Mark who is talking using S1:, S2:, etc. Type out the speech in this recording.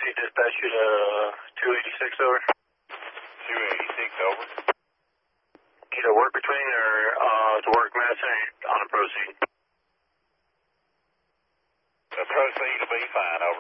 S1: proceed dispatch you to 286 over.
S2: 286 over.
S1: Need a work between or to work Madison on a proceed?
S2: The proceed will be fine, over.